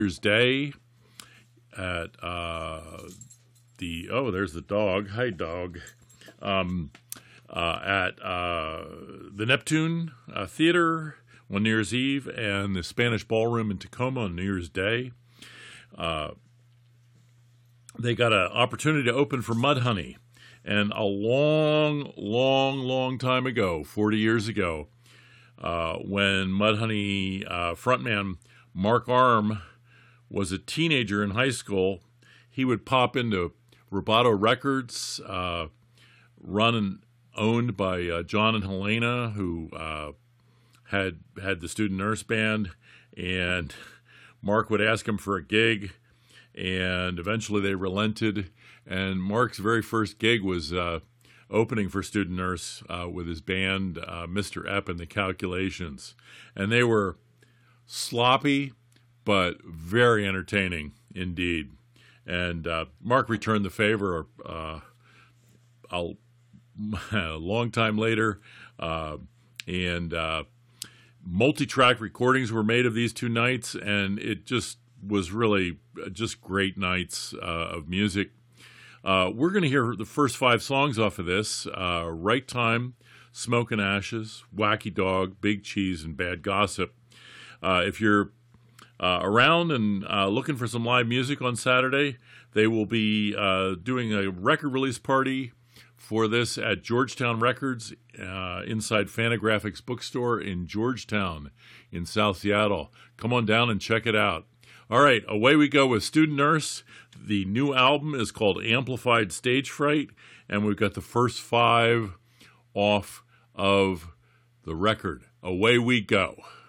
Year's Day at there's the dog. Hi, dog. At the Neptune Theater on New Year's Eve and the Spanish Ballroom in Tacoma on New Year's Day. They got an opportunity to open for Mudhoney. And a long time ago, 40 years ago, when Mudhoney frontman Mark Arm was a teenager in high school, he would pop into Rubato Records, run and owned by John and Helena, who had the Student Nurse Band, and Mark would ask him for a gig, and eventually they relented, and Mark's very first gig was opening for Student Nurse with his band, Mr. Epp and the Calculations, and they were sloppy, but very entertaining indeed. And Mark returned the favor a long time later, and multi-track recordings were made of these two nights, and it just was really just great nights of music. We're going to hear the first 5 songs off of this: Right Time, Smoke and Ashes, Wacky Dog, Big Cheese, and Bad Gossip. If you're around and looking for some live music on Saturday, they will be doing a record release party for this at Georgetown Records inside Fantagraphics Bookstore in Georgetown in South Seattle. Come on down and check it out. All right, away we go with Student Nurse. The new album is called Amplified Stage Fright, and we've got the first 5 off of the record. Away we go.